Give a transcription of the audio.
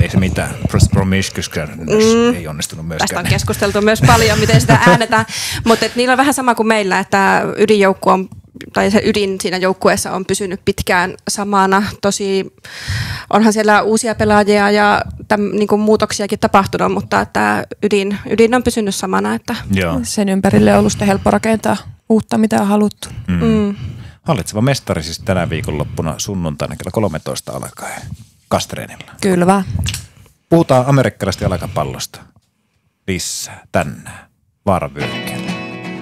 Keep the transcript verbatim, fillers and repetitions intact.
ei se mitään. Promiscuous mm. ei onnistunut myöskään. Tästä on keskusteltu myös paljon, miten sitä äänetään, mutta niillä on vähän sama kuin meillä, että ydinjoukku on, tai se ydin siinä joukkueessa on pysynyt pitkään samana. Tosi onhan siellä uusia pelaajia ja täm, niin kuin muutoksiakin tapahtunut, mutta että ydin, ydin on pysynyt samana. Että Joo. Sen ympärille on ollut sitten helppo rakentaa uutta, mitä on haluttu. Mm. Mm. Hallitseva mestari siis tänä viikonloppuna sunnuntaina kello kolmetoista alkaen Kastreenilla. Kyllä vaan. Puhutaan amerikkalaisesta jalkapallosta. Lisää tänään. Vaaran vyöhykkeellä.